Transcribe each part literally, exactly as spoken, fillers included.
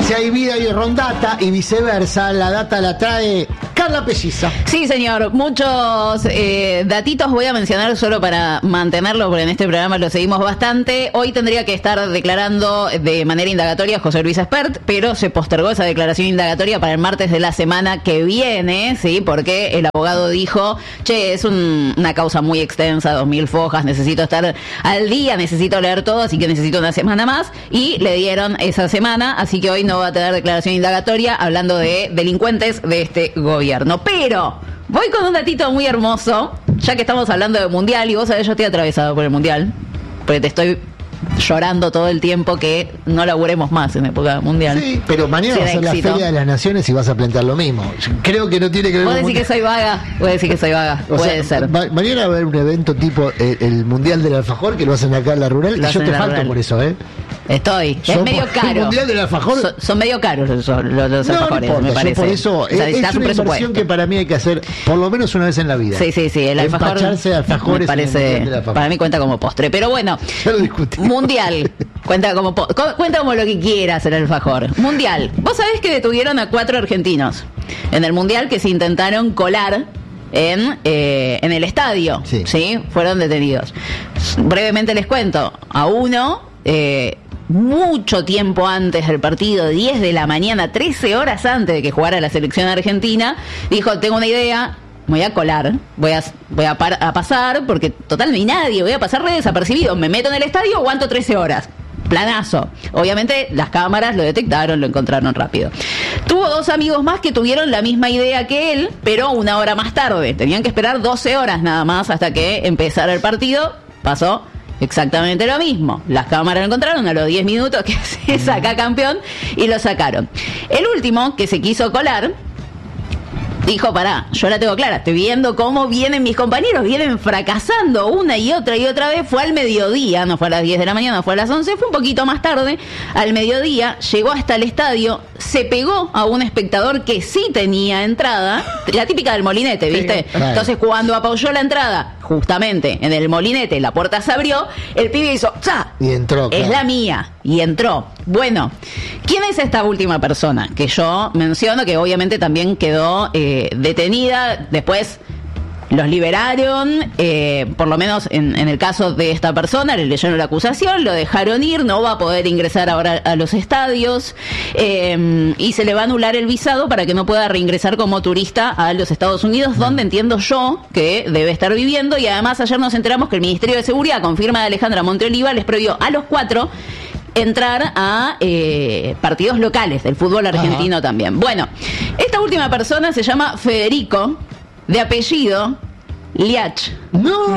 Si hay vida hay rondata y viceversa, la data la trae Carla Pelliza. Sí, señor, muchos eh, datitos voy a mencionar solo para mantenerlo, porque en este programa lo seguimos bastante. Hoy tendría que estar declarando de manera indagatoria José Luis Espert, pero se postergó esa declaración indagatoria para el martes de la semana que viene, sí, porque el abogado dijo, che, es un, una causa muy extensa, dos mil fojas, necesito estar al día, necesito leer todo, así que necesito una semana más, y le dieron esa semana, así que hoy no va a tener declaración indagatoria hablando de delincuentes de este gobierno. Pero voy con un datito muy hermoso, ya que estamos hablando de mundial, y vos sabés, yo estoy atravesado por el mundial, porque te estoy llorando todo el tiempo que no laburemos más en época mundial. Sí, pero mañana va a ser la Feria de las Naciones y vas a plantear lo mismo. Creo que no tiene que ver con el mundial. Vos decís que soy vaga, vos decís que soy vaga, o puede sea, ser. Ma- mañana va a haber un evento tipo el, el Mundial del Alfajor, que lo hacen acá en la Rural, Lo y yo te falto rural. por eso, ¿eh? Estoy, es Son medio por- caro. El Mundial del Alfajor. Son, son medio caros los, los, los No, alfajores, no importa, me parece. yo por eso O sea, es, necesitas es un una presupuesto. inversión que para mí hay que hacer por lo menos una vez en la vida. Sí, sí, sí, el alfajor. Empacharse de alfajores me en el parece, Mundial del Alfajor. para mí cuenta como postre. Pero bueno, Ya lo discutimos. mundial, cuenta como po- co- cuenta como lo que quieras el alfajor. Mundial. Vos sabés que detuvieron a cuatro argentinos en el mundial que se intentaron colar en, eh, en el estadio. Sí. ¿Sí? Fueron detenidos. Brevemente les cuento. A uno, eh, mucho tiempo antes del partido, diez de la mañana, trece horas antes de que jugara la selección argentina, dijo, tengo una idea, me voy a colar, voy a, voy a, par- a pasar, porque total no hay nadie, voy a pasar re desapercibido, me meto en el estadio, aguanto trece horas. Planazo. Obviamente las cámaras lo detectaron, lo encontraron rápido. Tuvo dos amigos más que tuvieron la misma idea que él, pero una hora más tarde. Tenían que esperar doce horas nada más hasta que empezara el partido. Pasó exactamente lo mismo. Las cámaras lo encontraron a los diez minutos que se saca campeón y lo sacaron. El último que se quiso colar dijo, pará, yo la tengo clara, estoy viendo cómo vienen mis compañeros, vienen fracasando una y otra y otra vez. Fue al mediodía, no fue a las diez de la mañana, fue a las once, fue un poquito más tarde, al mediodía, llegó hasta el estadio, se pegó a un espectador que sí tenía entrada, la típica del molinete, ¿viste? Sí, claro. Entonces cuando apoyó la entrada, justamente en el molinete, la puerta se abrió, el pibe hizo, ¡cha! Y entró, claro. Es la mía, y entró. Bueno, ¿quién es esta última persona? Que yo menciono, que obviamente también quedó eh, detenida, después los liberaron, eh, por lo menos en, en el caso de esta persona, le leyeron la acusación, lo dejaron ir, no va a poder ingresar ahora a los estadios, eh, y se le va a anular el visado para que no pueda reingresar como turista a los Estados Unidos, donde entiendo yo que debe estar viviendo. Y además ayer nos enteramos que el Ministerio de Seguridad, con firma de Alejandra Monteoliva, les prohibió a los cuatro entrar a eh, partidos locales del fútbol argentino. Ajá. También. Bueno, esta última persona se llama Federico, de apellido Liach. No,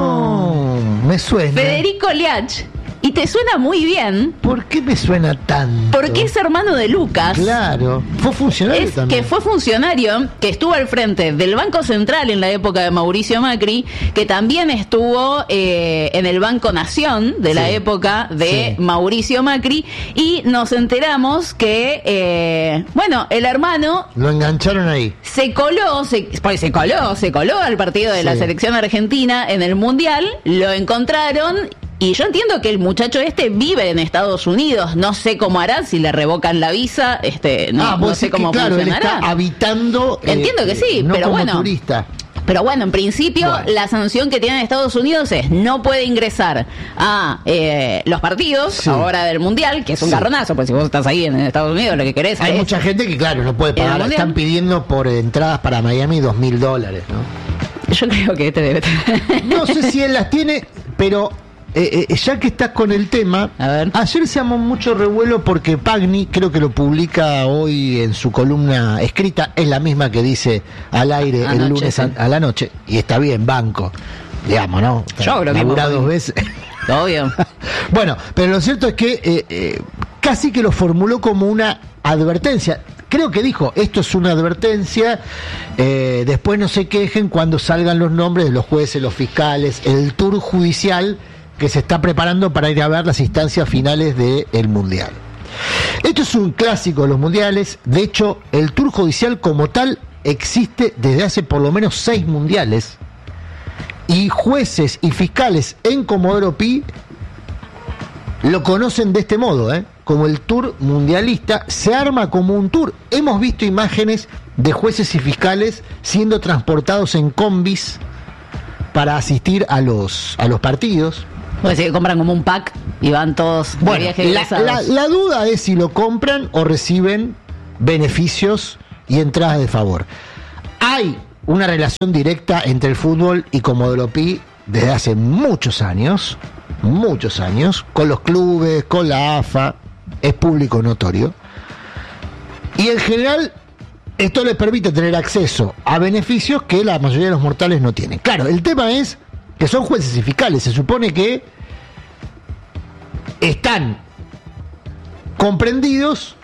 no, me suena. Federico Liach. Y te suena muy bien. ¿Por qué me suena tanto? Porque es hermano de Lucas. Claro, fue funcionario es también. Que fue funcionario, que estuvo al frente del Banco Central en la época de Mauricio Macri, que también estuvo eh, en el Banco Nación de la Sí. época de Sí. Mauricio Macri, y nos enteramos que, eh, bueno, el hermano Lo engancharon ahí. se coló, se, pues se coló, se coló al partido de Sí. la selección argentina en el Mundial, lo encontraron. Y yo entiendo que el muchacho este vive en Estados Unidos. No sé cómo hará, si le revocan la visa, este, no, ah, no vos sé decís que, cómo claro, él funcionará. está habitando. Entiendo que sí, no pero como bueno. turista. Pero bueno, en principio Bueno. la sanción que tiene Estados Unidos es no puede ingresar a eh, los partidos Sí. ahora del Mundial, que es un Sí. garronazo, pues si vos estás ahí en Estados Unidos lo que querés Hay es... mucha gente que, claro, no puede ¿En el pagar. Mundial? Están pidiendo por entradas para Miami dos mil dólares, ¿no? Yo creo que este debe tener... No sé si él las tiene, pero eh, eh, ya que estás con el tema, A ver. ayer se armó mucho revuelo porque Pagni, creo que lo publica hoy en su columna escrita, es la misma que dice al aire Anoche, el lunes sí. a, a la noche, y está bien, banco, digamos, ¿no? Yo creo que Laburá mismo, dos veces. Obvio. Bueno, pero lo cierto es que eh, eh, casi que lo formuló como una advertencia. Creo que dijo, esto es una advertencia, eh, después no se quejen cuando salgan los nombres de los jueces, los fiscales, el tour judicial que se está preparando para ir a ver las instancias finales del Mundial. Esto es un clásico de los mundiales. De hecho, el tour judicial como tal existe desde hace por lo menos seis mundiales, y jueces y fiscales en Comodoro Pi lo conocen de este modo, ¿eh? como el Tour Mundialista, se arma como un tour. Hemos visto imágenes de jueces y fiscales siendo transportados en combis para asistir a los, a los partidos. Pues si compran como un pack y van todos de bueno, viaje la, la, la duda es si lo compran o reciben beneficios y entradas de favor. Hay una relación directa entre el fútbol y Comodoro Pi desde hace muchos años, muchos años, con los clubes, con la A F A, es público notorio. Y en general esto les permite tener acceso a beneficios que la mayoría de los mortales no tienen. Claro, el tema es que son jueces y fiscales, se supone que están comprendidos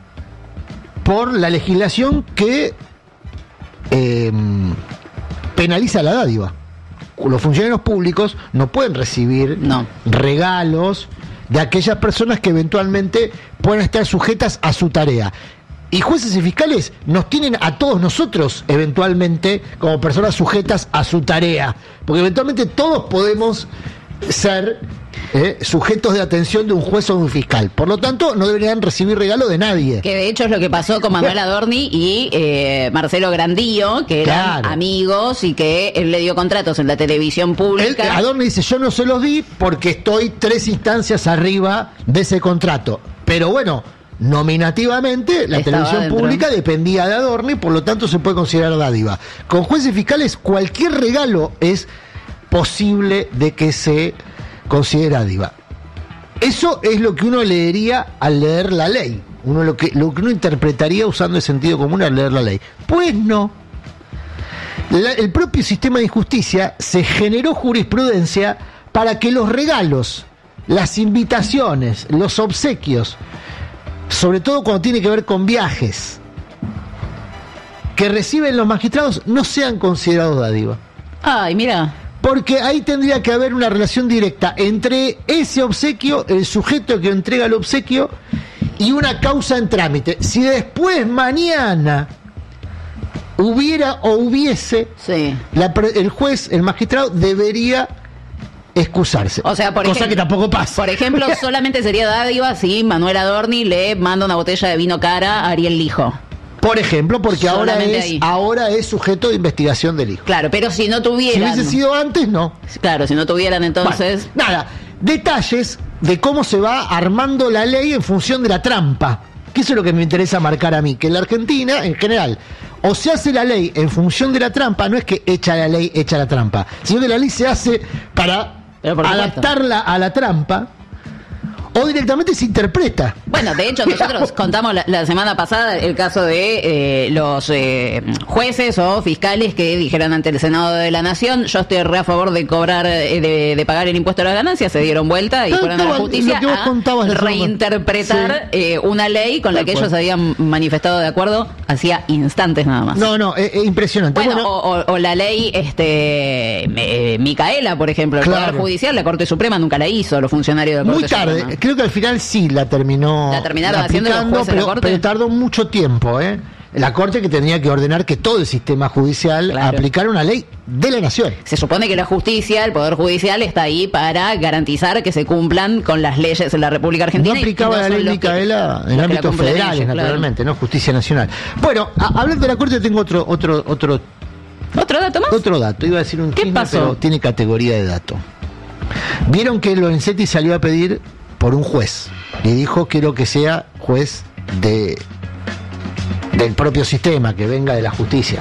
por la legislación que eh, penaliza la dádiva. Los funcionarios públicos no pueden recibir no. regalos de aquellas personas que eventualmente puedan estar sujetas a su tarea. Y jueces y fiscales nos tienen a todos nosotros eventualmente como personas sujetas a su tarea, porque eventualmente todos podemos ser eh, sujetos de atención de un juez o de un fiscal. Por lo tanto, no deberían recibir regalo de nadie. Que de hecho es lo que pasó con Manuel Adorni y eh, Marcelo Grandío, que eran claro. amigos y que él le dio contratos en la televisión pública. Él, Adorni dice, yo no se los di porque estoy tres instancias arriba de ese contrato. Pero bueno, nominativamente la Estaba televisión dentro. pública dependía de Adorni, por lo tanto se puede considerar dádiva. Con jueces y fiscales cualquier regalo es posible de que se considere dádiva. Eso es lo que uno leería al leer la ley. Uno lo que lo que uno interpretaría usando el sentido común al leer la ley. Pues no. La, el propio sistema de justicia se generó jurisprudencia para que los regalos, las invitaciones, los obsequios, sobre todo cuando tiene que ver con viajes, que reciben los magistrados, no sean considerados dádiva. Ay, mira. Porque ahí tendría que haber una relación directa entre ese obsequio, el sujeto que entrega el obsequio, y una causa en trámite. Si después, mañana, hubiera o hubiese, Sí. la, el juez, el magistrado, debería excusarse. O sea, por cosa ejemplo, que tampoco pasa. Por ejemplo, solamente sería dádiva si Manuel Adorni le manda una botella de vino cara a Ariel Lijo. Por ejemplo, porque ahora Solamente es, ahí. ahora es sujeto de investigación del hijo. Claro, pero si no Si tuvieran... hubiese sido antes, no. Claro, si no tuvieran entonces... Bueno, nada, detalles de cómo se va armando la ley en función de la trampa. Que eso es lo que me interesa marcar a mí, que en la Argentina, en general, o se hace la ley en función de la trampa, no es que echa la ley, echa la trampa, sino que la ley se hace para Pero por supuesto. adaptarla a la trampa, o directamente se interpreta. Bueno, de hecho nosotros contamos la, la semana pasada el caso de eh, los eh, jueces o fiscales que dijeron ante el Senado de la Nación, yo estoy re a favor de cobrar, eh, de, de pagar el impuesto a las ganancias, se dieron vuelta y Ah, fueron a la estaba- justicia lo que vos a contabas la semana- reinterpretar Sí. eh, una ley con la Tal que cual. ellos habían manifestado de acuerdo hacía instantes nada más. No, no, es, es impresionante. Bueno, Bueno, o, o- o la ley este eh, Micaela, por ejemplo, el Claro. Poder Judicial, la Corte Suprema nunca la hizo, los funcionarios de la muy Corte tarde, Suprema. creo que al final sí la terminó La terminaron haciendo los aplicando, jueces de la pero, Corte. pero tardó mucho tiempo, ¿eh? La Corte que tenía que ordenar que todo el sistema judicial Claro. aplicara una ley de la nación. Se supone que la justicia, el Poder Judicial, está ahí para garantizar que se cumplan con las leyes de la República Argentina. No y aplicaba no la son ley los que- Micaela los que en la ámbitos cumplen federales, ellos, claro. naturalmente, no justicia nacional. Bueno, a- hablando de la Corte tengo otro otro otro ¿Otro dato más? otro dato. Iba a decir un ¿Qué chisme, pasó? pero tiene categoría de dato. Vieron que Lorenzetti salió a pedir por un juez y dijo quiero que sea juez de del propio sistema, que venga de la justicia,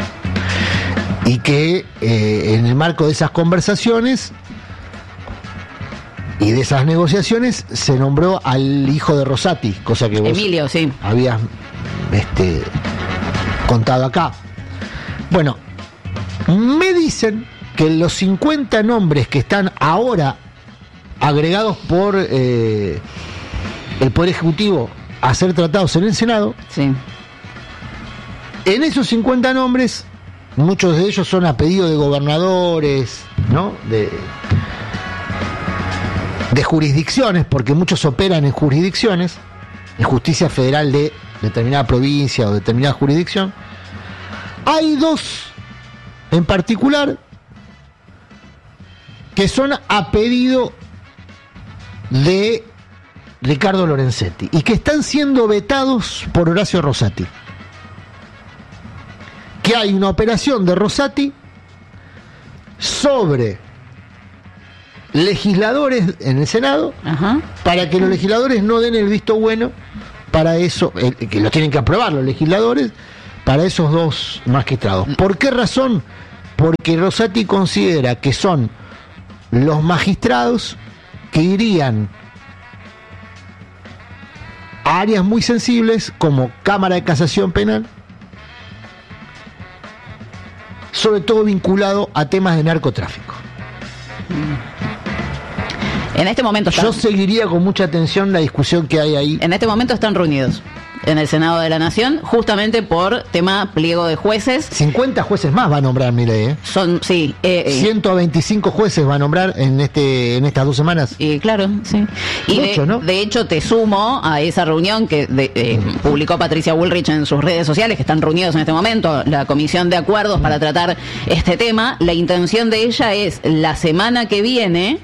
y que eh, en el marco de esas conversaciones y de esas negociaciones se nombró al hijo de Rosati, cosa que vos Emilio, sí. habías este, contado acá. Bueno, me dicen que los cincuenta nombres que están ahora agregados por eh, el Poder Ejecutivo a ser tratados en el Senado, Sí. en esos cincuenta nombres, muchos de ellos son a pedido de gobernadores, ¿no? De, de jurisdicciones, porque muchos operan en jurisdicciones, en justicia federal de determinada provincia o determinada jurisdicción. Hay dos en particular que son a pedido de Ricardo Lorenzetti, y que están siendo vetados por Horacio Rosati. Que hay una operación de Rosati sobre legisladores en el Senado, ajá, para que los legisladores no den el visto bueno para eso, eh, que lo tienen que aprobar los legisladores, para esos dos magistrados. ¿Por qué razón? Porque Rosati considera que son los magistrados que irían a áreas muy sensibles como Cámara de Casación Penal, sobre todo vinculado a temas de narcotráfico. En este momento están... Yo seguiría con mucha atención la discusión que hay ahí. En este momento están reunidos en el Senado de la Nación, justamente por tema pliego de jueces. cincuenta jueces más va a nombrar Milei, ¿eh? Son, sí. Eh, eh. ciento veinticinco jueces va a nombrar en este en estas dos semanas. Y claro, sí. Y Mucho, de, ¿no? de hecho te sumo a esa reunión que de, eh, publicó Patricia Bullrich en sus redes sociales, que están reunidos en este momento, la Comisión de Acuerdos para tratar este tema. La intención de ella es, la semana que viene,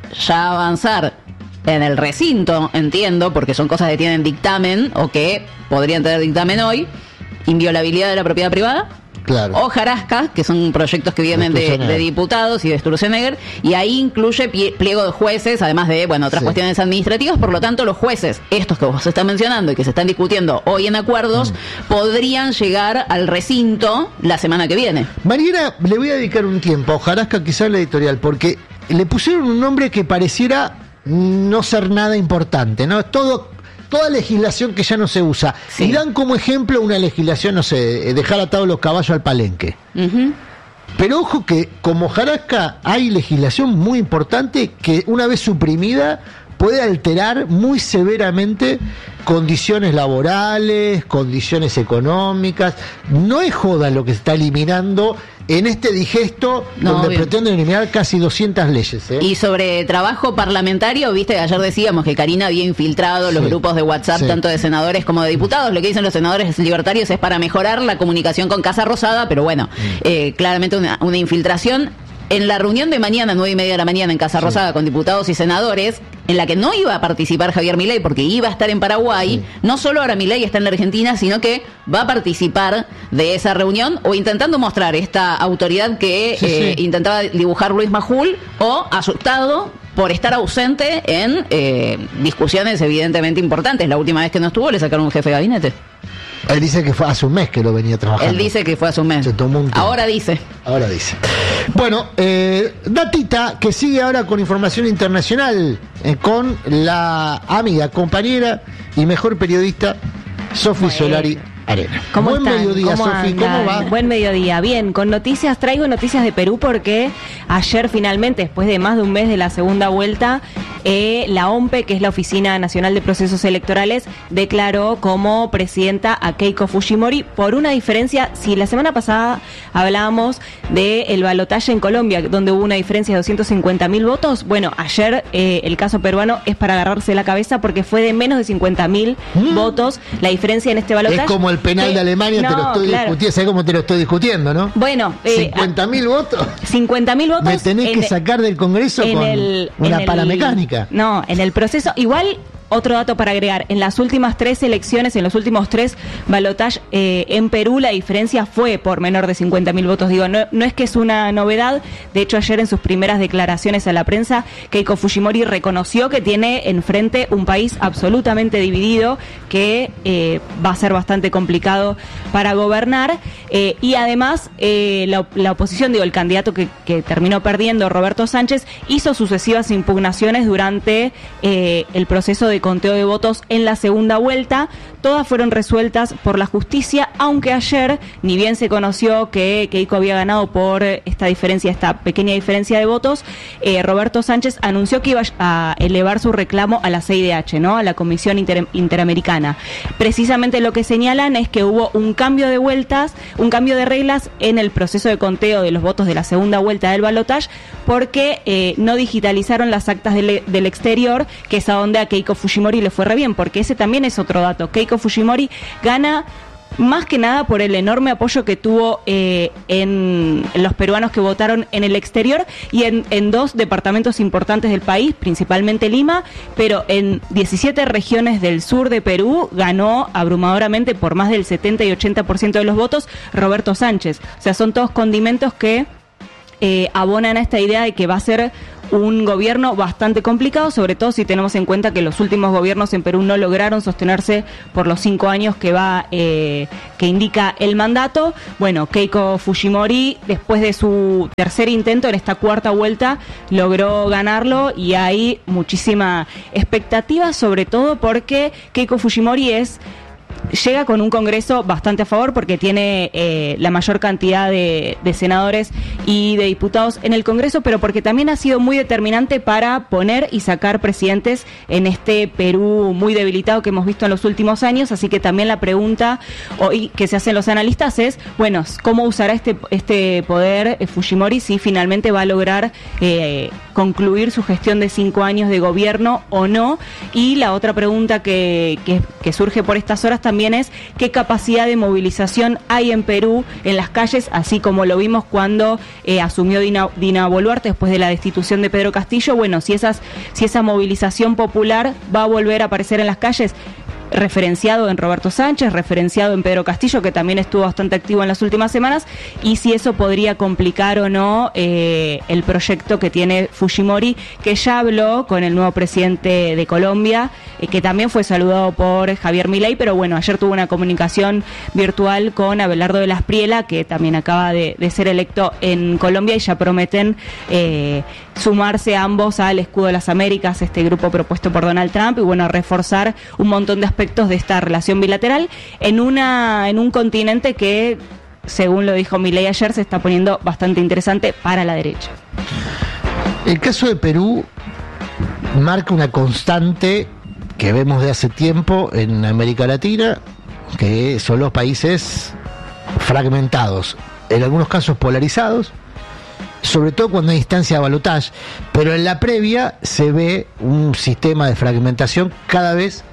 ya avanzar en el recinto, entiendo, porque son cosas que tienen dictamen o que podrían tener dictamen hoy, inviolabilidad de la propiedad privada, claro, o Jarasca, que son proyectos que vienen de, de diputados y de Sturzenegger, y ahí incluye pie, pliego de jueces, además de, bueno, otras sí. cuestiones administrativas. Por lo tanto, los jueces, estos que vos estás mencionando y que se están discutiendo hoy en acuerdos, mm. podrían llegar al recinto la semana que viene. Mariana, le voy a dedicar un tiempo a Jarasca, quizás la editorial, porque le pusieron un nombre que pareciera no ser nada importante, ¿no? Todo, toda legislación que ya no se usa. Sí. Y dan como ejemplo una legislación, no sé, dejar atados los caballos al palenque. Uh-huh. Pero ojo que como Jarasca hay legislación muy importante que una vez suprimida puede alterar muy severamente condiciones laborales, condiciones económicas. No es joda lo que se está eliminando en este digesto, no, donde bien. pretenden eliminar casi doscientas leyes. ¿eh? Y sobre trabajo parlamentario, viste, ayer decíamos que Karina había infiltrado los sí, grupos de WhatsApp, sí. tanto de senadores como de diputados. Lo que dicen los senadores libertarios es para mejorar la comunicación con Casa Rosada, pero bueno, mm. eh, claramente una, una infiltración. En la reunión de mañana, nueve y media de la mañana, en Casa sí. Rosada, con diputados y senadores, en la que no iba a participar Javier Milei porque iba a estar en Paraguay, sí. no solo ahora Milei está en la Argentina, sino que va a participar de esa reunión, o intentando mostrar esta autoridad que sí, eh, sí. intentaba dibujar Luis Majul, o asustado por estar ausente en eh, discusiones evidentemente importantes. La última vez que no estuvo le sacaron un jefe de gabinete. Él dice que fue hace un mes que lo venía trabajando. Él dice que fue hace un mes. Se tomó un ahora dice. Ahora dice. Bueno, eh, datita que sigue ahora con información internacional, eh, con la amiga, compañera y mejor periodista Sofi bueno. Solari Arena. ¿Cómo Buen están? mediodía, ¿Cómo Sofi, ¿cómo va? Buen mediodía. Bien, con noticias, traigo noticias de Perú porque ayer finalmente, después de más de un mes de la segunda vuelta, eh, la O M P E, que es la Oficina Nacional de Procesos Electorales, declaró como presidenta a Keiko Fujimori por una diferencia. Si la semana pasada hablábamos del balotaje en Colombia, donde hubo una diferencia de doscientos cincuenta mil votos, bueno, ayer eh, el caso peruano es para agarrarse la cabeza porque fue de menos de cincuenta mil mm. votos la diferencia en este balotaje. Es como el penal sí. de Alemania, no, te lo estoy claro. discutiendo, ¿sabes cómo te lo estoy discutiendo, no? Bueno, eh, cincuenta mil votos. cincuenta mil votos. Me tenés que sacar del Congreso con el, una el, paramecánica. No, en el proceso, igual. Otro dato para agregar, en las últimas tres elecciones, en los últimos tres balotajes eh, en Perú, la diferencia fue por menor de cincuenta mil votos. Digo, no, no es que es una novedad. De hecho, ayer en sus primeras declaraciones a la prensa, Keiko Fujimori reconoció que tiene enfrente un país absolutamente dividido, que eh, va a ser bastante complicado para gobernar. Eh, y además, eh, la, la oposición, digo, el candidato que, que terminó perdiendo, Roberto Sánchez, hizo sucesivas impugnaciones durante eh, el proceso de conteo de votos en la segunda vuelta. Todas fueron resueltas por la justicia, aunque ayer, ni bien se conoció que Keiko había ganado por esta diferencia, esta pequeña diferencia de votos, eh, Roberto Sánchez anunció que iba a elevar su reclamo a la C I D H, ¿no? A la Comisión Inter- Interamericana. Precisamente lo que señalan es que hubo un cambio de vueltas, un cambio de reglas en el proceso de conteo de los votos de la segunda vuelta del balotaje, porque eh, no digitalizaron las actas del, del exterior, que es a donde a Keiko Fujimori le fue re bien, porque ese también es otro dato. Keiko Fujimori gana más que nada por el enorme apoyo que tuvo eh, en, en los peruanos que votaron en el exterior y en, en dos departamentos importantes del país, principalmente Lima, pero en diecisiete regiones del sur de Perú ganó abrumadoramente por más del setenta y ochenta por ciento de los votos Roberto Sánchez. O sea, son todos condimentos que eh, abonan a esta idea de que va a ser un gobierno bastante complicado, sobre todo si tenemos en cuenta que los últimos gobiernos en Perú no lograron sostenerse por los cinco años que va eh, que indica el mandato. Bueno, Keiko Fujimori, después de su tercer intento en esta cuarta vuelta, logró ganarlo y hay muchísima expectativa, sobre todo porque Keiko Fujimori es llega con un Congreso bastante a favor porque tiene eh, la mayor cantidad de, de senadores y de diputados en el Congreso, pero porque también ha sido muy determinante para poner y sacar presidentes en este Perú muy debilitado que hemos visto en los últimos años. Así que también la pregunta hoy que se hacen los analistas es, bueno, ¿cómo usará este, este poder eh, Fujimori si finalmente va a lograr eh, concluir su gestión de cinco años de gobierno o no? Y la otra pregunta que, que, que surge por estas horas también es qué capacidad de movilización hay en Perú en las calles, así como lo vimos cuando eh, asumió Dina, Dina Boluarte después de la destitución de Pedro Castillo. Bueno, si esas si esa movilización popular va a volver a aparecer en las calles, referenciado en Roberto Sánchez, referenciado en Pedro Castillo, que también estuvo bastante activo en las últimas semanas, y si eso podría complicar o no eh, el proyecto que tiene Fujimori, que ya habló con el nuevo presidente de Colombia, eh, que también fue saludado por Javier Milei, pero bueno, ayer tuvo una comunicación virtual con Abelardo de las Priela, que también acaba de, de ser electo en Colombia, y ya prometen eh, sumarse ambos al Escudo de las Américas, este grupo propuesto por Donald Trump, y bueno, reforzar un montón de aspectos de esta relación bilateral en una en un continente que, según lo dijo Milei ayer, se está poniendo bastante interesante para la derecha. El caso de Perú marca una constante que vemos de hace tiempo en América Latina, que son los países fragmentados, en algunos casos polarizados, sobre todo cuando hay instancia de balotaje, pero en la previa se ve un sistema de fragmentación cada vez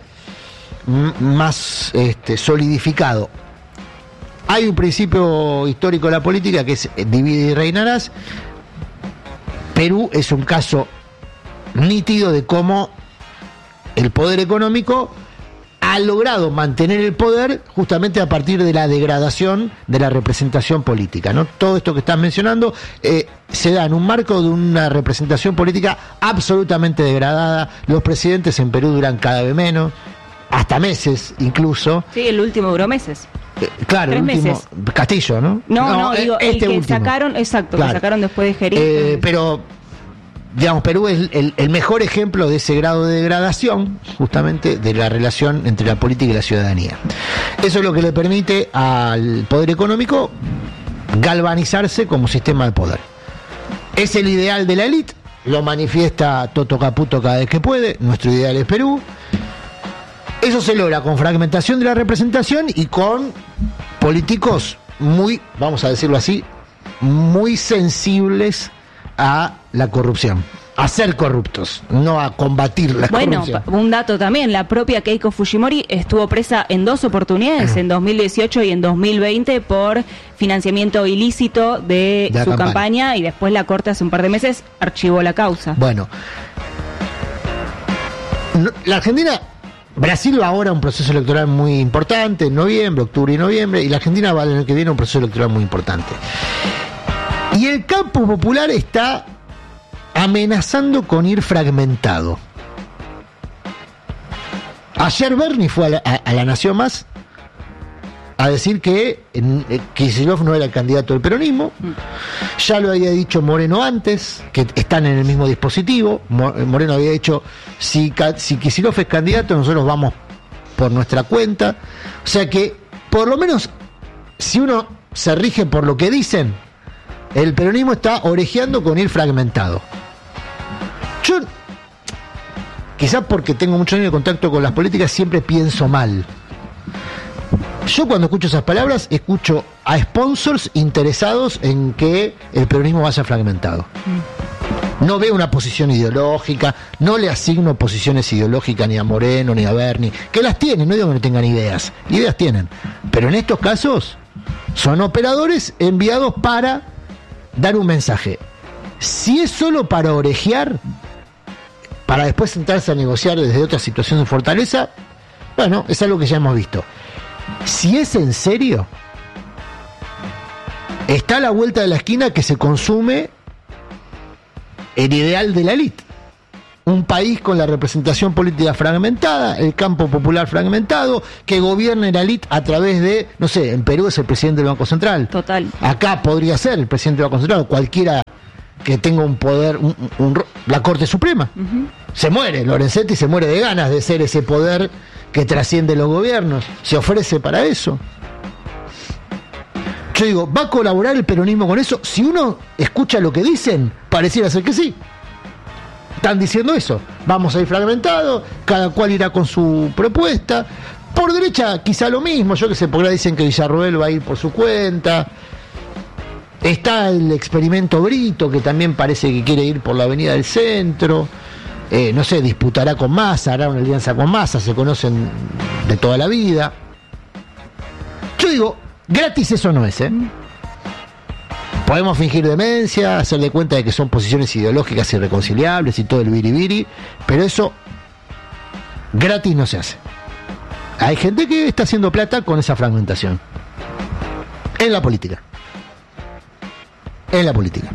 más este, solidificado. Hay un principio histórico de la política que es divide y reinarás. Perú es un caso nítido de cómo el poder económico ha logrado mantener el poder justamente a partir de la degradación de la representación política, ¿no? Todo esto que estás mencionando eh, se da en un marco de una representación política absolutamente degradada. Los presidentes en Perú duran cada vez menos, hasta meses incluso. Sí, el último duró meses. Eh, claro, Tres el último, meses. Castillo, ¿no? No, no, eh, digo, este el que último. sacaron, exacto, Claro. que sacaron después de Jerez. Eh, pero, digamos, Perú es el, el mejor ejemplo de ese grado de degradación, justamente, de la relación entre la política y la ciudadanía. Eso es lo que le permite al poder económico galvanizarse como sistema de poder. Es el ideal de la élite, lo manifiesta Toto Caputo cada vez que puede. Nuestro ideal es Perú. Eso se logra con fragmentación de la representación y con políticos muy, vamos a decirlo así, muy sensibles a la corrupción, a ser corruptos, no a combatir la bueno, corrupción. Bueno, un dato también, la propia Keiko Fujimori estuvo presa en dos oportunidades, en dos mil dieciocho y en dos mil veinte, por financiamiento ilícito de, de su campaña. campaña, y después la Corte hace un par de meses archivó la causa. Bueno, no, la Argentina... Brasil va ahora a un proceso electoral muy importante, en noviembre, octubre y noviembre, y la Argentina va el año que viene a un proceso electoral muy importante. Y el campo popular está amenazando con ir fragmentado. Ayer Bernie fue a la, a, a la Nación Más a decir que eh, Kicillof no era el candidato del peronismo. Ya lo había dicho Moreno antes, que están en el mismo dispositivo. Moreno había dicho, si, si Kicillof es candidato, nosotros vamos por nuestra cuenta. O sea que, por lo menos, si uno se rige por lo que dicen, el peronismo está orejeando con ir fragmentado. Yo, quizás porque tengo mucho años de contacto con las políticas, siempre pienso mal. Yo cuando escucho esas palabras, escucho a sponsors interesados en que el peronismo vaya fragmentado. No veo una posición ideológica, no le asigno posiciones ideológicas ni a Moreno ni a Berni, que las tienen, no digo que no tengan ideas, ideas tienen, pero en estos casos son operadores enviados para dar un mensaje. Si es solo para orejear, para después sentarse a negociar desde otra situación de fortaleza, bueno, es algo que ya hemos visto. Si es en serio, está a la vuelta de la esquina que se consume el ideal de la élite. Un país con la representación política fragmentada, el campo popular fragmentado, que gobierne la élite a través de, no sé, en Perú es el presidente del Banco Central. Total. Acá podría ser el presidente del Banco Central, cualquiera que tenga un poder, un, un, la Corte Suprema. Uh-huh. Se muere, Lorenzetti se muere de ganas de ser ese poder que trasciende los gobiernos, se ofrece para eso. Yo digo, ¿va a colaborar el peronismo con eso? Si uno escucha lo que dicen, pareciera ser que sí. Están diciendo eso. Vamos a ir fragmentados, cada cual irá con su propuesta. Por derecha, quizá lo mismo. Yo que sé, porque ahora dicen que Villarroel va a ir por su cuenta. Está el experimento Brito, que también parece que quiere ir por la avenida del centro. Eh, no sé, disputará con Massa, hará una alianza con Massa, se conocen de toda la vida. Yo digo, gratis eso no es, ¿eh? Podemos fingir demencia, hacerle cuenta de que son posiciones ideológicas irreconciliables y todo el biribiri, pero eso gratis no se hace. Hay gente que está haciendo plata con esa fragmentación. En la política. En la política.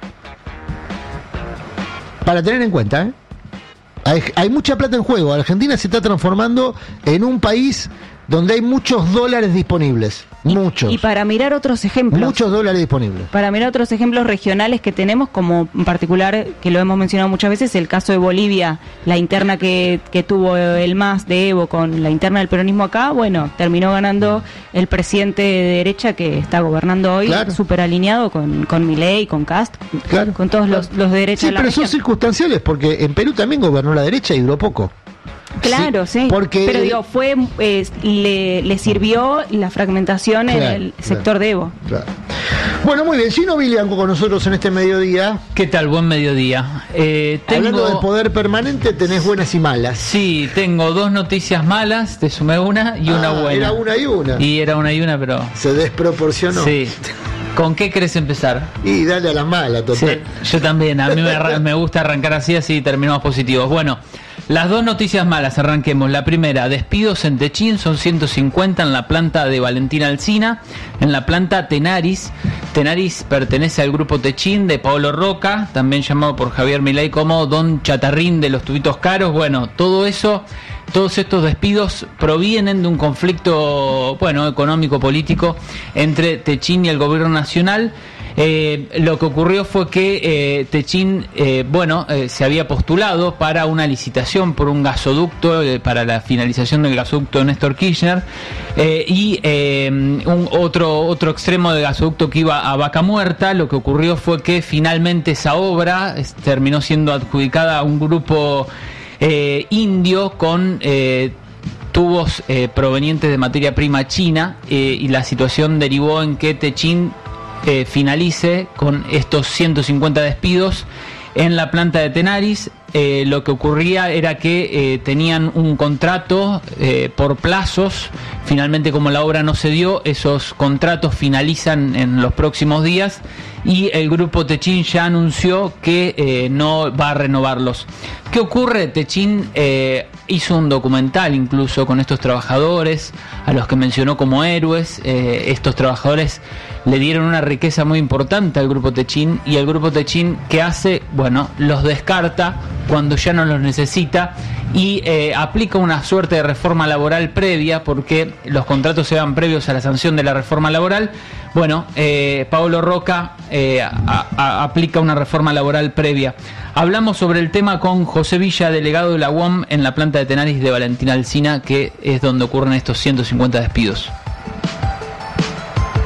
Para tener en cuenta, ¿eh? Hay, hay mucha plata en juego. Argentina se está transformando en un país donde hay muchos dólares disponibles. Muchos. Y para mirar otros ejemplos. Muchos dólares disponibles. Para mirar otros ejemplos regionales que tenemos, como en particular, que lo hemos mencionado muchas veces, el caso de Bolivia, la interna que, que tuvo el M A S de Evo con la interna del peronismo acá, bueno, terminó ganando el presidente de derecha que está gobernando hoy, claro, súper alineado con, con Milei, con Cast, claro, con todos claro. los, los de derecha. Sí, de la pero región. Son circunstanciales, porque en Perú también gobernó la derecha y duró poco. Claro, sí, sí. Porque pero digo, fue eh, le, le sirvió la fragmentación claro, en el sector claro, de Evo. Claro. Bueno, muy bien, Gino Bilianco con nosotros en este mediodía. ¿Qué tal? Buen mediodía. Eh, tengo... Hablando del poder permanente, tenés buenas y malas. Sí, tengo dos noticias malas, te sumé una y ah, una buena. Era una y una. Y era una y una, pero... Se desproporcionó. Sí. ¿Con qué querés empezar? Y dale a las malas, total. Sí, yo también, a mí me, me gusta arrancar así, así terminamos positivos. Bueno, las dos noticias malas, arranquemos. La primera, despidos en Techín, son ciento cincuenta en la planta de Valentina Alsina, en la planta Tenaris. Tenaris pertenece al grupo Techín de Paolo Roca, también llamado por Javier Milei como Don Chatarrín de los tubitos caros. Bueno, todo eso... Todos estos despidos provienen de un conflicto, bueno, económico-político entre Techín y el gobierno nacional. Eh, lo que ocurrió fue que eh, Techín, eh, bueno, eh, se había postulado para una licitación por un gasoducto, eh, para la finalización del gasoducto de Néstor Kirchner, eh, y eh, un otro, otro extremo del gasoducto que iba a Vaca Muerta. Lo que ocurrió fue que finalmente esa obra eh, terminó siendo adjudicada a un grupo Eh, indio con eh, tubos eh, provenientes de materia prima china, eh, y la situación derivó en que Techín eh, finalice con estos ciento cincuenta despidos en la planta de Tenaris. Eh, lo que ocurría era que eh, tenían un contrato eh, por plazos. Finalmente, como la obra no se dio, esos contratos finalizan en los próximos días y el grupo Techín ya anunció que eh, no va a renovarlos. ¿Qué ocurre? Techín eh, hizo un documental incluso con estos trabajadores, a los que mencionó como héroes. Eh, estos trabajadores le dieron una riqueza muy importante al grupo Techín, y el grupo Techín, ¿qué hace? Bueno, los descarta cuando ya no los necesita y eh, aplica una suerte de reforma laboral previa, porque los contratos se dan previos a la sanción de la reforma laboral. Bueno, eh, Paolo Roca eh, a, a, aplica una reforma laboral previa. Hablamos sobre el tema con José Villa, delegado de la U O M en la planta de Tenaris de Valentina Alsina, que es donde ocurren estos ciento cincuenta despidos.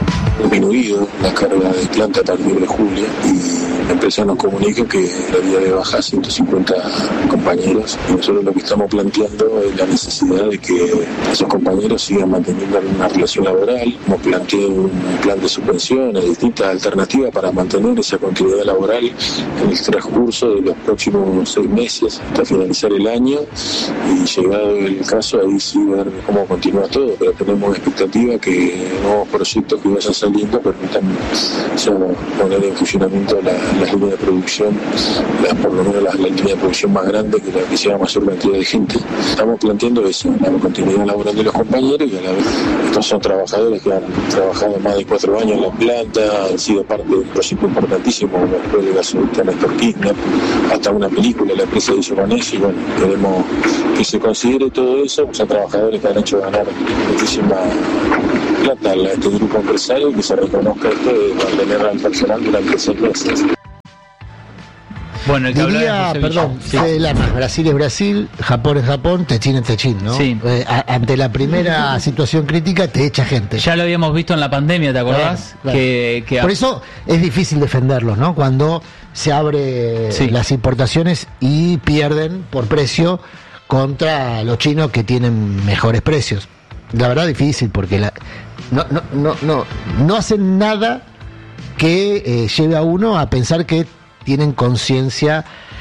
disminuido la carga de planta a partir de julio y la empresa nos comunica que había de baja ciento cincuenta compañeros y nosotros lo que estamos planteando es la necesidad de que esos compañeros sigan manteniendo una relación laboral. Hemos planteado un plan de suspensiones, distintas alternativas para mantener esa continuidad laboral en el transcurso de los próximos seis meses hasta finalizar el año y llegado el caso ahí sí ver cómo continúa todo, pero tenemos expectativa que nuevos proyectos que vayan saliendo permitan ya poner en funcionamiento la, las líneas de producción, la, por lo menos la, la línea de producción más grande que la que lleva mayor cantidad de gente. Estamos planteando eso, la continuidad laboral de los compañeros y a la vez estos son trabajadores que han trabajado más de cuatro años en la planta, han sido parte de un proyecto importantísimo como fue el gasoducto Néstor Kirchner, hasta una película la empresa hizo con eso y bueno, queremos que se considere todo eso, pues son trabajadores que han hecho ganar muchísima plata a este grupo empresario y que se reconozca esto de mantener al personal durante seis meses. Bueno, el que diría, perdón, sí. Fede Lamas, Brasil es Brasil, Japón es Japón, Techín es Techín, ¿no? Sí. Eh, a, ante la primera situación crítica te echa gente. Ya lo habíamos visto en la pandemia, ¿te acordás? Claro, claro. Que, que... Por eso es difícil defenderlos, ¿no? Cuando se abre sí. las importaciones y pierden por precio contra los chinos que tienen mejores precios. La verdad difícil porque la, no, no, no, no, no hacen nada que eh, lleve a uno a pensar que tienen conciencia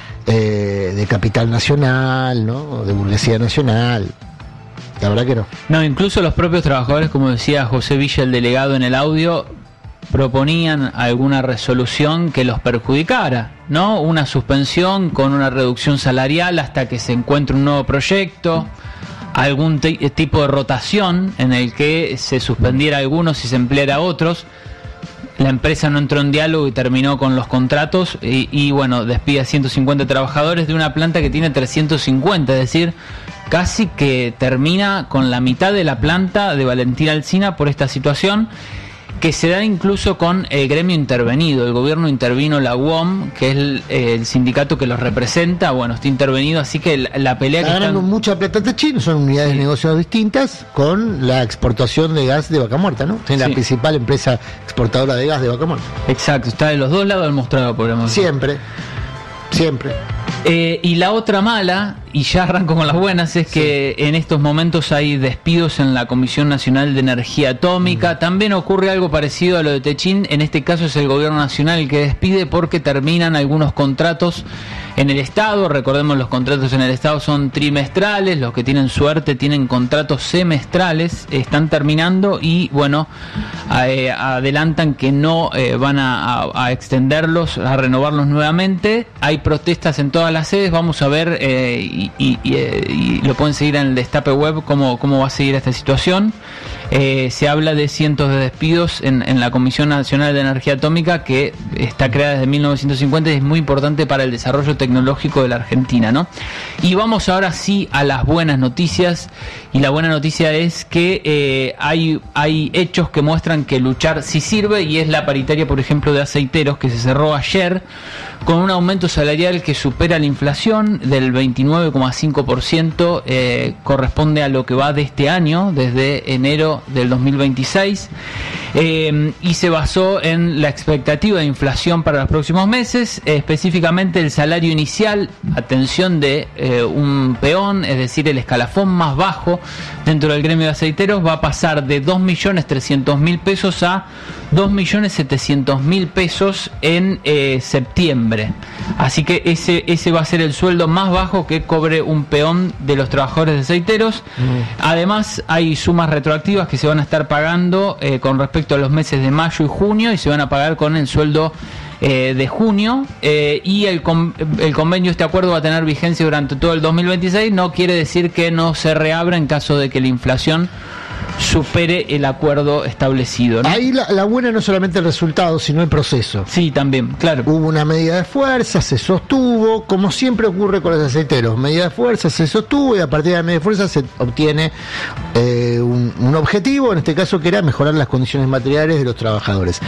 eh, de capital nacional, ¿no? De burguesía nacional. La verdad que no. No, incluso los propios trabajadores, como decía José Villa, el delegado en el audio, proponían alguna resolución que los perjudicara, ¿no? Una suspensión con una reducción salarial hasta que se encuentre un nuevo proyecto, algún t- tipo de rotación en el que se suspendiera a algunos y se empleara a otros. La empresa no entró en diálogo y terminó con los contratos y, y bueno, despide a ciento cincuenta trabajadores de una planta que tiene trescientos cincuenta, es decir, casi que termina con la mitad de la planta de Valentín Alsina por esta situación, que se da incluso con el gremio intervenido. El gobierno intervino, la U O M, que es el, el sindicato que los representa, bueno, está intervenido, así que la, la pelea está que ganando están... mucha plata Techín, son unidades sí. de negocios distintas con la exportación de gas de Vaca Muerta, ¿no? Es la sí. principal empresa exportadora de gas de Vaca Muerta. Exacto, está de los dos lados del mostrador, podemos decir. Siempre, siempre. Eh, y la otra mala, y ya arranco con las buenas, es que sí. en estos momentos hay despidos en la Comisión Nacional de Energía Atómica. Mm. También ocurre algo parecido a lo de Techín. En este caso es el gobierno nacional el que despide porque terminan algunos contratos en el Estado. Recordemos, los contratos en el Estado son trimestrales, los que tienen suerte tienen contratos semestrales, están terminando y bueno, eh, adelantan que no eh, van a, a, a extenderlos, a renovarlos nuevamente. Hay protestas en todas las sedes, vamos a ver eh, y, y, y, y lo pueden seguir en el Destape Web cómo, cómo va a seguir esta situación. Eh, se habla de cientos de despidos en, en la Comisión Nacional de Energía Atómica, que está creada desde mil novecientos cincuenta y es muy importante para el desarrollo tecnológico de la Argentina, ¿no? Y vamos ahora sí a las buenas noticias, y la buena noticia es que eh, hay, hay hechos que muestran que luchar sí sirve, y es la paritaria, por ejemplo, de aceiteros, que se cerró ayer con un aumento salarial que supera la inflación del veintinueve coma cinco por ciento, eh, corresponde a lo que va de este año, desde enero del dos mil veintiséis, eh, y se basó en la expectativa de inflación para los próximos meses, eh, específicamente el salario inicial, atención, de eh, un peón, es decir, el escalafón más bajo dentro del gremio de aceiteros, va a pasar de dos millones trescientos mil pesos a dos millones setecientos mil pesos en eh, septiembre. Así que ese ese va a ser el sueldo más bajo que cobre un peón de los trabajadores de aceiteros. Mm. Además, hay sumas retroactivas que se van a estar pagando eh, con respecto a los meses de mayo y junio, y se van a pagar con el sueldo eh, de junio, eh, y el, con, el convenio, este acuerdo va a tener vigencia durante todo el dos mil veintiséis. No quiere decir que no se reabra en caso de que la inflación supere el acuerdo establecido, ¿no? Ahí la, la buena no solamente el resultado, sino el proceso. Sí, también, claro. Hubo una medida de fuerza, se sostuvo, como siempre ocurre con los aceiteros. Medida de fuerza se sostuvo y a partir de la medida de fuerza se obtiene eh, un, un objetivo, en este caso que era mejorar las condiciones materiales de los trabajadores.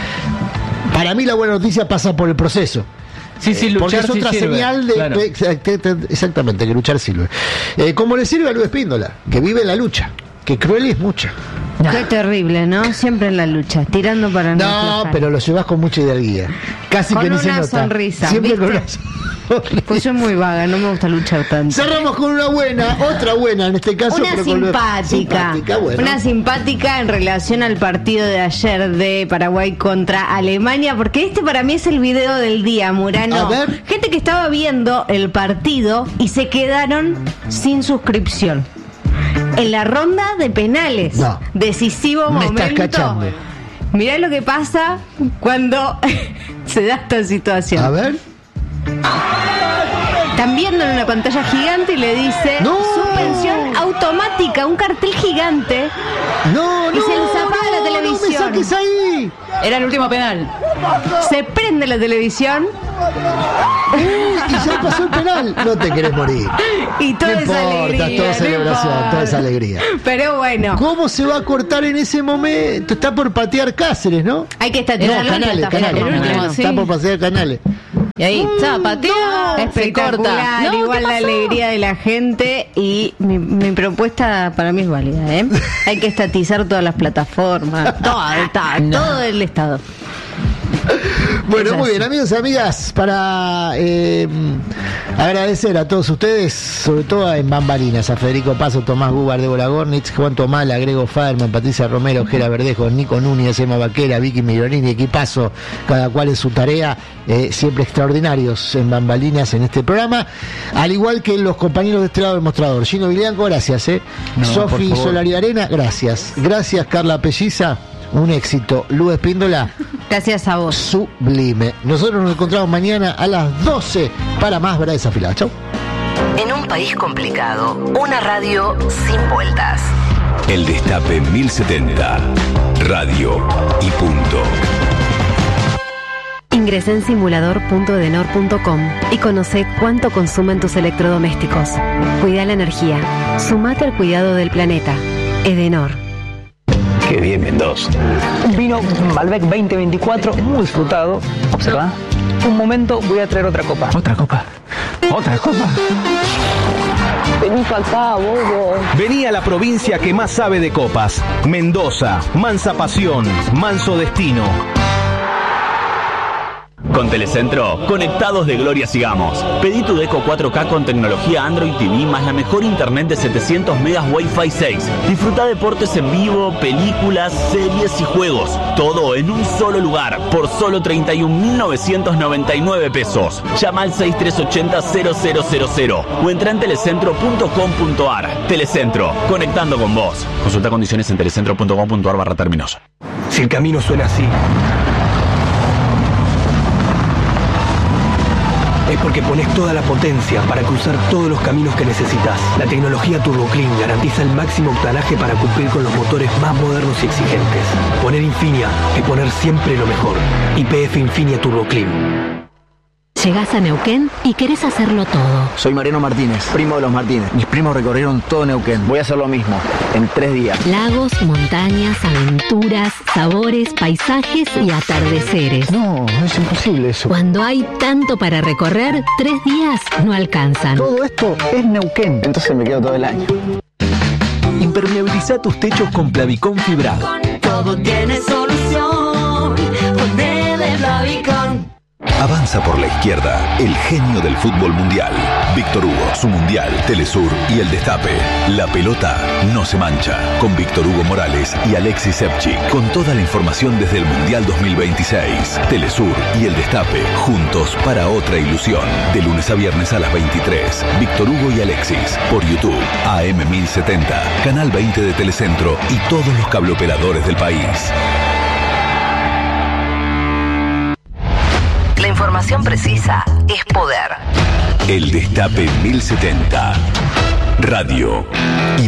Para mí la buena noticia pasa por el proceso. Sí, sí, luchar porque es otra sí sirve, señal de, claro. de exactamente, que luchar sirve. Eh, como le sirve a Luis Espíndola, que vive la lucha, que cruel es mucha. Qué terrible, ¿no? Siempre en la lucha, tirando para no No, aflojar. pero lo llevas con mucha hidalguía. Casi Con que ni se una nota. sonrisa, Siempre ¿viste? con una sonrisa. Pues soy muy vaga, no me gusta luchar tanto. Cerramos con una buena, otra buena en este caso. Una pero con- simpática, simpática, bueno. una simpática en relación al partido de ayer de Paraguay contra Alemania, porque este para mí es el video del día, Murano. A ver. Gente que estaba viendo el partido y se quedaron sin suscripción. En la ronda de penales, No. decisivo Me estás momento. cachando. Mirá lo que pasa cuando se da esta situación. A ver. Están viendo en una pantalla gigante y le dice ¡No! suspensión automática, un cartel gigante. No, Y no. se les apaga no, la televisión. No me saques ahí. Era el último penal. Se prende la televisión Y ya pasó el penal. No te querés morir. y todo No es importa, alegría. toda no celebración, importa. toda esa alegría. Pero bueno, ¿Cómo se va a cortar en ese momento? Está por patear Cáceres, ¿no? hay que estar No, Era el Canales, último, Canales. el último, Canales. sí. Está por patear Canales. Y ahí, está, patea, se espectacular, corta. No, igual ¿qué la pasó? alegría de la gente y mi, mi propuesta para mí es válida, ¿eh? Hay que estatizar todas las plataformas, todo, todo, todo el Estado. Bueno, Es muy así. bien, amigos y amigas, para eh, agradecer a todos ustedes, sobre todo en Bambalinas, a Federico Paso, Tomás Gubar, Débora Gornitz, Juan Tomala, Grego Faderman, Patricia Romero, Gera Verdejo, Nico Núñez, Emma Vaquera, Vicky Migliorini, equipazo, cada cual en su tarea, eh, siempre extraordinarios en Bambalinas en este programa, al igual que los compañeros de este lado del mostrador. Gino Vilianco, gracias, eh. No, Sofi por favor. Solari Arena, gracias. Gracias, Carla Pelliza, un éxito. Lu Espíndola, Gracias a vos. sublime. Nosotros nos encontramos mañana a las doce para más Verdad Desafilada. Chau. En un país complicado, una radio sin vueltas. El Destape mil setenta. Radio y punto. Ingresa en simulador punto edenor punto com y conoce cuánto consumen tus electrodomésticos. Cuida la energía. Sumate al cuidado del planeta. Edenor. Qué bien, Mendoza. Un vino Malbec veinte veinticuatro, muy disfrutado. Observa. Un momento, voy a traer otra copa. Otra copa. Otra copa. Vení para acá, bobo. Vení a la provincia que más sabe de copas. Mendoza, mansa pasión, manso destino. Con Telecentro, conectados de gloria sigamos. Pedí tu Deco cuatro K con tecnología Android T V más la mejor internet de setecientos megas Wi-Fi seis. Disfruta deportes en vivo, películas, series y juegos. Todo en un solo lugar, por solo treinta y un mil novecientos noventa y nueve pesos. Llama al seis tres ocho cero cero cero cero cero o entra en telecentro punto com punto ar. Telecentro, conectando con vos. Consulta condiciones en telecentro punto com punto ar barra términos. Si el camino suena así, es porque pones toda la potencia para cruzar todos los caminos que necesitas. La tecnología Turbo Clean garantiza el máximo octanaje para cumplir con los motores más modernos y exigentes. Poner Infinia es poner siempre lo mejor. Y P F Infinia Turbo Clean. Llegás a Neuquén y querés hacerlo todo. Soy Mariano Martínez, primo de los Martínez. Mis primos recorrieron todo Neuquén. Voy a hacer lo mismo, en tres días. Lagos, montañas, aventuras, sabores, paisajes y atardeceres. No, es imposible eso. Cuando hay tanto para recorrer, tres días no alcanzan. Todo esto es Neuquén. Entonces me quedo todo el año. Impermeabiliza tus techos con Plavicón fibrado. Todo tiene solución. Ponele Plavicón. Avanza por la izquierda, el genio del fútbol mundial. Víctor Hugo, su mundial, Telesur y el Destape. La pelota no se mancha. Con Víctor Hugo Morales y Alexis Sepchik. Con toda la información desde el Mundial dos mil veintiséis. Telesur y el Destape, juntos para otra ilusión. De lunes a viernes a las veintitrés. Víctor Hugo y Alexis, por YouTube, A M mil setenta, Canal veinte de Telecentro y todos los cableoperadores del país. La información precisa es poder. El Destape mil setenta. Radio y